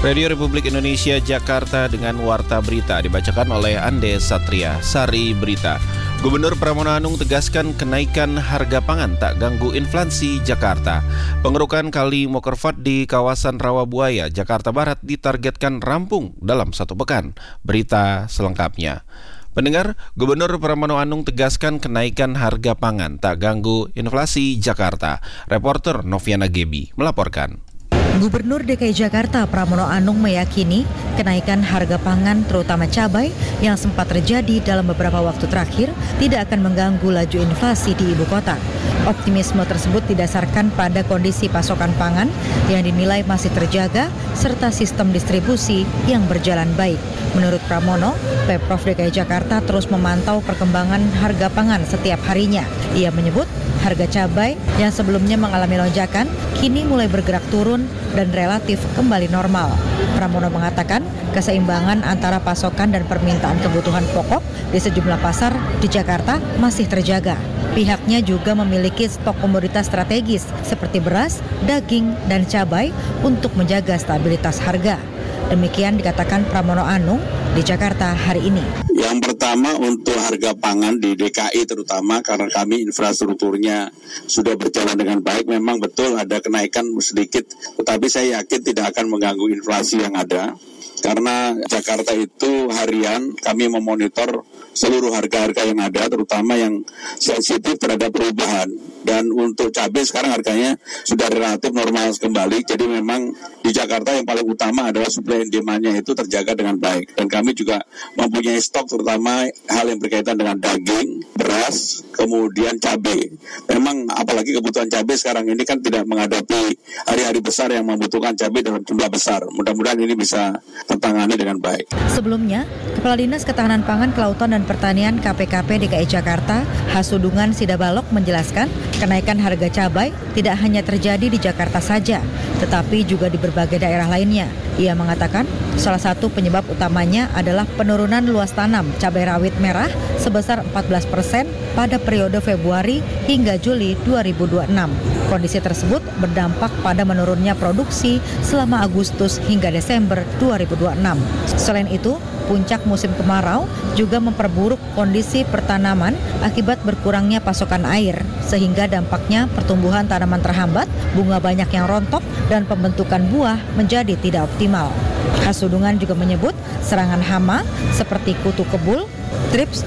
Radio Republik Indonesia Jakarta dengan Warta Berita dibacakan oleh Ande Satria. Sari Berita. Gubernur Pramono Anung tegaskan kenaikan harga pangan tak ganggu inflasi Jakarta. Pengerukan Kali Mokerfat di kawasan Rawabuaya, Jakarta Barat ditargetkan rampung dalam 1 pekan. Berita selengkapnya. Pendengar, Gubernur Pramono Anung tegaskan kenaikan harga pangan tak ganggu inflasi Jakarta. Reporter Noviana Gebi melaporkan. Gubernur DKI Jakarta Pramono Anung meyakini kenaikan harga pangan terutama cabai yang sempat terjadi dalam beberapa waktu terakhir tidak akan mengganggu laju inflasi di ibu kota. Optimisme tersebut didasarkan pada kondisi pasokan pangan yang dinilai masih terjaga serta sistem distribusi yang berjalan baik. Menurut Pramono, Pemprov DKI Jakarta terus memantau perkembangan harga pangan setiap harinya. Ia menyebut harga cabai yang sebelumnya mengalami lonjakan kini mulai bergerak turun dan relatif kembali normal. Pramono mengatakan keseimbangan antara pasokan dan permintaan kebutuhan pokok di sejumlah pasar di Jakarta masih terjaga. Pihaknya juga memiliki stok komoditas strategis seperti beras, daging, dan cabai untuk menjaga stabilitas harga. Demikian dikatakan Pramono Anung di Jakarta hari ini. Yang pertama untuk harga pangan di DKI terutama karena kami infrastrukturnya sudah berjalan dengan baik, memang betul ada kenaikan sedikit, tetapi saya yakin tidak akan mengganggu inflasi yang ada. Karena Jakarta itu harian kami memonitor seluruh harga-harga yang ada, terutama yang sensitif terhadap perubahan. Dan untuk cabai sekarang harganya sudah relatif normal kembali. Jadi memang di Jakarta yang paling utama adalah supply and demand-nya itu terjaga dengan baik. Dan kami juga mempunyai stok terutama hal yang berkaitan dengan daging, beras, kemudian cabai. Memang apalagi kebutuhan cabai sekarang ini kan tidak menghadapi hari-hari besar yang membutuhkan cabai dalam jumlah besar. Mudah-mudahan ini bisa tertangani dengan baik. Sebelumnya, Kepala Dinas Ketahanan Pangan, Kelautan dan Pertanian KPKP DKI Jakarta, Hasudungan Sidabalok menjelaskan kenaikan harga cabai tidak hanya terjadi di Jakarta saja, tetapi juga di berbagai daerah lainnya. Ia mengatakan salah satu penyebab utamanya adalah penurunan luas tanam cabai rawit merah sebesar 14% pada periode Februari hingga Juli 2026. Kondisi tersebut berdampak pada menurunnya produksi selama Agustus hingga Desember 2026. Selain itu, puncak musim kemarau juga memperburuk kondisi pertanaman akibat berkurangnya pasokan air, sehingga dampaknya pertumbuhan tanaman terhambat, bunga banyak yang rontok, dan pembentukan buah menjadi tidak optimal. Hasudungan juga menyebut serangan hama seperti kutu kebul, trips,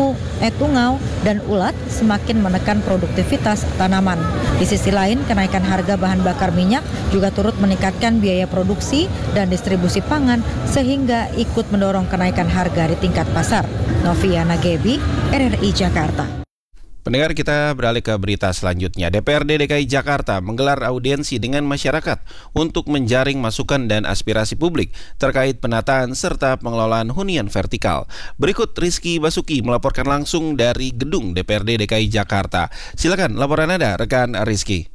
tungau, dan ulat semakin menekan produktivitas tanaman. Di sisi lain, kenaikan harga bahan bakar minyak juga turut meningkatkan biaya produksi dan distribusi pangan sehingga ikut mendorong kenaikan harga di tingkat pasar. Noviana Gebi, RRI Jakarta. Pendengar, kita beralih ke berita selanjutnya. DPRD DKI Jakarta menggelar audiensi dengan masyarakat untuk menjaring masukan dan aspirasi publik terkait penataan serta pengelolaan hunian vertikal. Berikut Rizky Basuki melaporkan langsung dari gedung DPRD DKI Jakarta. Silakan laporan Anda, rekan Rizky.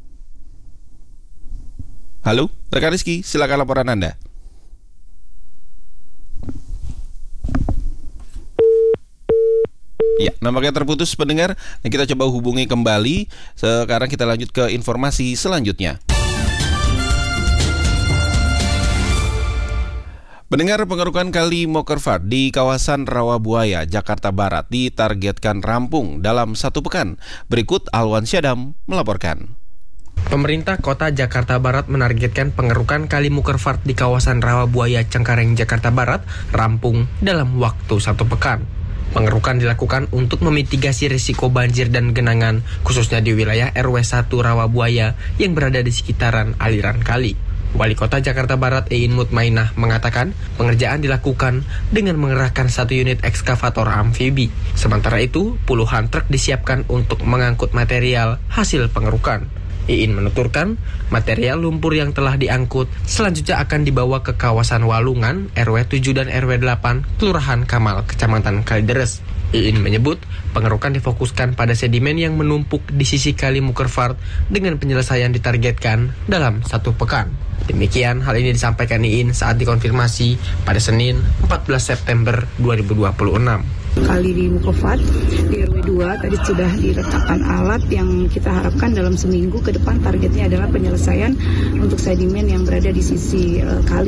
Halo, rekan Rizky, silakan laporan Anda. Ya, nampaknya terputus pendengar, dan kita coba hubungi kembali. Sekarang kita lanjut ke informasi selanjutnya. Pendengar, pengerukan Kali Mokerfat di kawasan Rawabuaya, Jakarta Barat ditargetkan rampung dalam 1 pekan. Berikut Alwan Syadam melaporkan. Pemerintah Kota Jakarta Barat menargetkan pengerukan Kali Mokerfat di kawasan Rawabuaya, Cengkareng, Jakarta Barat rampung dalam waktu 1 pekan. Pengerukan dilakukan untuk memitigasi risiko banjir dan genangan, khususnya di wilayah RW 1 Rawabuaya yang berada di sekitaran aliran kali. Wali Kota Jakarta Barat Iin Mutmainah mengatakan pengerjaan dilakukan dengan mengerahkan 1 unit ekskavator amfibi. Sementara itu, puluhan truk disiapkan untuk mengangkut material hasil pengerukan. Iin menuturkan, material lumpur yang telah diangkut selanjutnya akan dibawa ke kawasan Walungan, RW 7 dan RW 8, Kelurahan Kamal, Kecamatan Kalideres. Iin menyebut, pengerukan difokuskan pada sedimen yang menumpuk di sisi Kali Mokerfat dengan penyelesaian ditargetkan dalam 1 pekan. Demikian hal ini disampaikan Iin saat dikonfirmasi pada Senin 14 September 2026. Kali di Mokerfat di RW 2 tadi sudah diletakkan alat yang kita harapkan dalam seminggu ke depan targetnya adalah penyelesaian untuk sedimen yang berada di sisi kali